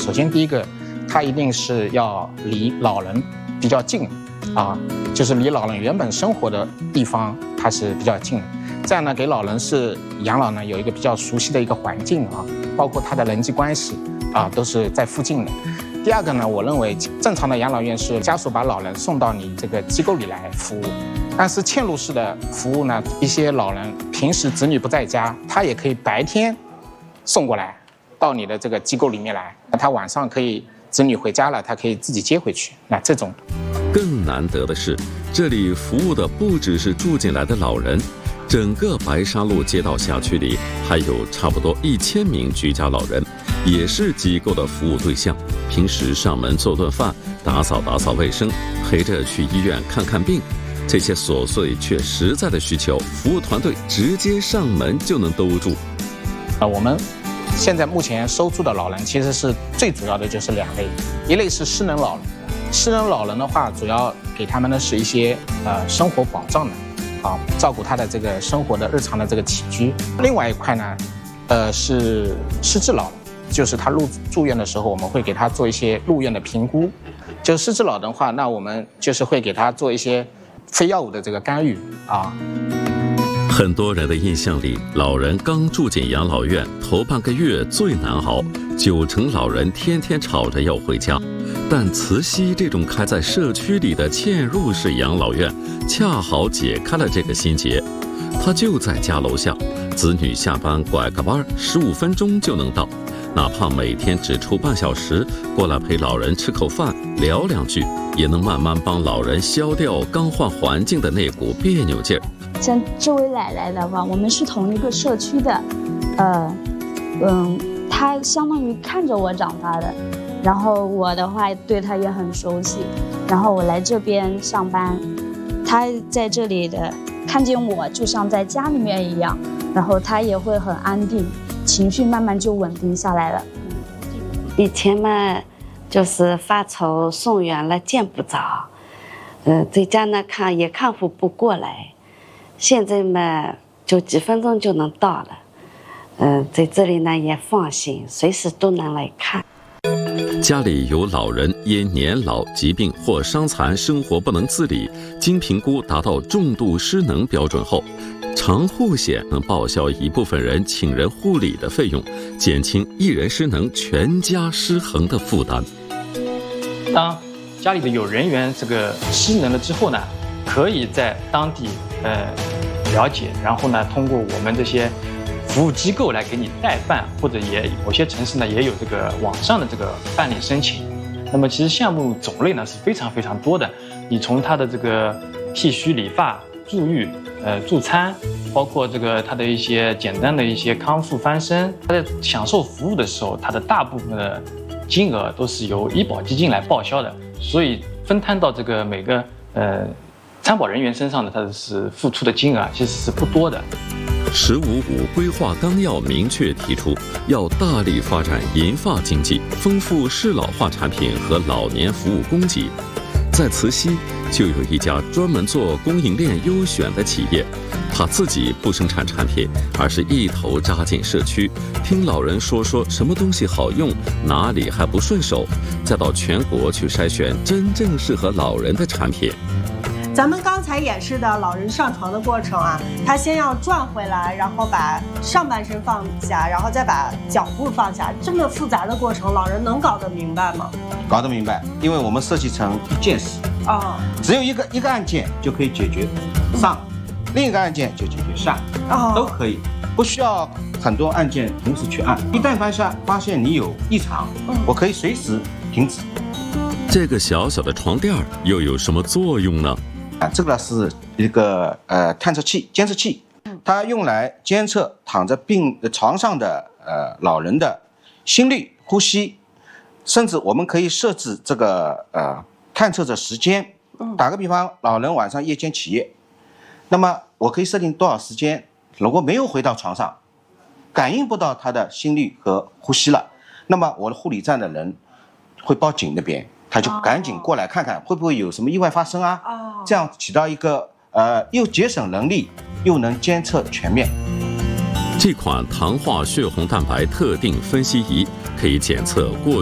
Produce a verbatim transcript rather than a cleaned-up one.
首先第一个，它一定是要离老人比较近啊，就是离老人原本生活的地方它是比较近的。这样呢，给老人是养老呢有一个比较熟悉的一个环境啊，包括他的人际关系啊都是在附近的。第二个呢，我认为正常的养老院是家属把老人送到你这个机构里来服务，但是嵌入式的服务呢，一些老人平时子女不在家，他也可以白天送过来到你的这个机构里面来，他晚上可以子女回家了，他可以自己接回去。那这种更难得的是，这里服务的不只是住进来的老人。整个白沙路街道辖区里还有差不多一千名居家老人，也是机构的服务对象。平时上门做顿饭、打扫打扫卫生、陪着去医院看看病，这些琐碎却实在的需求，服务团队直接上门就能兜住。 啊，我们现在目前收住的老人其实是最主要的就是两类，一类是失能老人，失能老人的话，主要给他们的是一些呃生活保障的。啊，照顾他的这个生活的日常的这个起居。另外一块呢，呃，是失智老人，就是他入住院的时候，我们会给他做一些入院的评估。就失智老人的话，那我们就是会给他做一些非药物的这个干预啊。 很多人的印象里，老人刚住进养老院头半个月最难熬，九成老人天天吵着要回家。但慈溪这种开在社区里的嵌入式养老院，恰好解开了这个心结。它就在家楼下，子女下班拐个弯，十五分钟就能到。哪怕每天只出半小时过来陪老人吃口饭、聊两句，也能慢慢帮老人消掉刚换环境的那股别扭劲儿。 像这位奶奶的话，我们是同一个社区的，呃，嗯，她相当于看着我长大的。然后我的话对他也很熟悉，然后我来这边上班，他在这里的看见我就像在家里面一样，然后他也会很安定，情绪慢慢就稳定下来了。 以前嘛，就是发愁送远了见不着，呃，在家呢看也看护不过来，现在嘛就几分钟就能到了，嗯、呃，在这里呢也放心，随时都能来看。 家里有老人因年老、疾病或伤残生活不能自理，经评估达到重度失能标准后，长护险能报销一部分人请人护理的费用，减轻一人失能全家失衡的负担。 当家里的有人员这个失能了之后呢，可以在当地呃了解，然后呢通过我们这些服务机构来给你代办，或者也有些城市呢也有这个网上的这个办理申请。那么其实项目种类呢是非常非常多的，你从它的这个剃须理发、住浴、呃助餐，包括这个它的一些简单的一些康复翻身，它在享受服务的时候，它的大部分的金额都是由医保基金来报销的，所以分摊到这个每个呃参保人员身上的，它是付出的金额其实是不多的。 十五五规划纲要明确提出，要大力发展银发经济，丰富适老化产品和老年服务供给。在慈溪就有一家专门做供应链优选的企业，它自己不生产产品，而是一头扎进社区，听老人说说什么东西好用，哪里还不顺手，再到全国去筛选真正适合老人的产品。 咱们刚才演示的老人上床的过程啊，他先要转回来，然后把上半身放下，然后再把脚部放下，这么复杂的过程，老人能搞得明白吗？ 搞得明白，因为我们设计成一键式， 哦， 只有一个一个按键就可以解决上，另一个按键就解决下， 哦， 都可以，不需要很多按键同时去按。一旦发现发现你有异常，嗯，我可以随时停止。 这个小小的床垫又有什么作用呢？ 啊，这个是一个呃探测器、监测器，它用来监测躺在病床上的呃老人的心率、呼吸，甚至我们可以设置这个呃探测的时间。打个比方，老人晚上夜间起夜，那么我可以设定多少时间，如果没有回到床上，感应不到他的心率和呼吸了，那么我的护理站的人会报警那边。他就赶紧过来看看会不会有什么意外发生啊，这样起到一个呃又节省人力又能监测全面。 这款糖化血红蛋白特定分析仪可以检测过